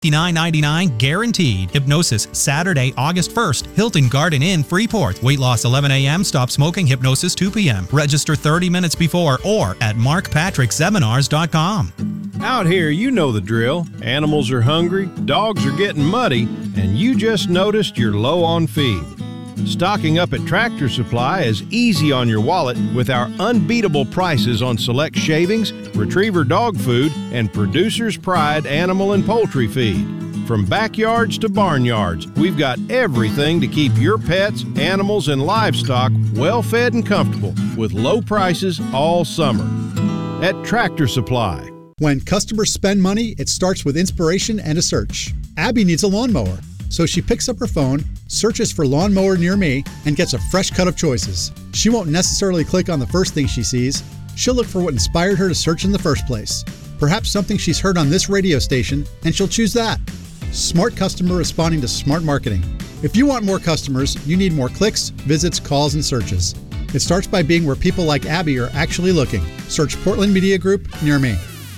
$59.99 guaranteed. Hypnosis Saturday, August 1st, Hilton Garden Inn, Freeport. Weight loss 11 a.m., stop smoking, hypnosis 2 p.m. Register 30 minutes before or at markpatrickseminars.com. Out here, you know the drill. Animals are hungry, dogs are getting muddy, and you just noticed you're low on feed. Stocking up at Tractor Supply is easy on your wallet with our unbeatable prices on select shavings, retriever dog food, and Producer's Pride animal and poultry feed. From backyards to barnyards, we've got everything to keep your pets, animals, and livestock well fed and comfortable with low prices all summer. At Tractor Supply. When customers spend money, it starts with inspiration and a search. Abby needs a lawnmower, so she picks up her phone, searches for lawnmower near me, and gets a fresh cut of choices. She won't necessarily click on the first thing she sees. She'll look for what inspired her to search in the first place. Perhaps something she's heard on this radio station, and she'll choose that. Smart customer responding to smart marketing. If you want more customers, you need more clicks, visits, calls, and searches. It starts by being where people like Abby are actually looking. Search Portland Media Group near me.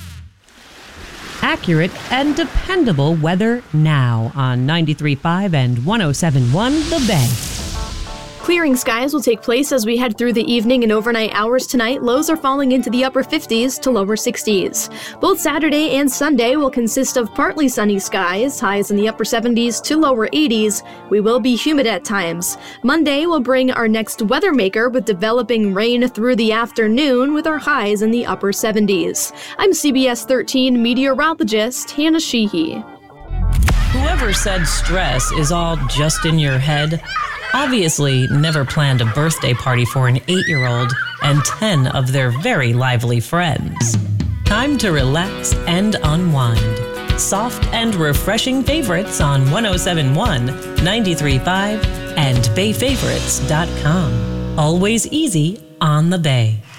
Accurate and dependable weather now on 93.5 and 107.1 The Bay. Clearing skies will take place as we head through the evening and overnight hours tonight. Lows are falling into the upper 50s to lower 60s. Both Saturday and Sunday will consist of partly sunny skies, highs in the upper 70s to lower 80s. We will be humid at times. Monday will bring our next weather maker with developing rain through the afternoon with our highs in the upper 70s. I'm CBS 13 meteorologist Hannah Sheehy. Whoever said stress is all just in your head obviously never planned a birthday party for an 8-year-old and 10 of their very lively friends. Time to relax and unwind. Soft and refreshing favorites on 107.1, 93.5, and bayfavorites.com. Always easy on the Bay.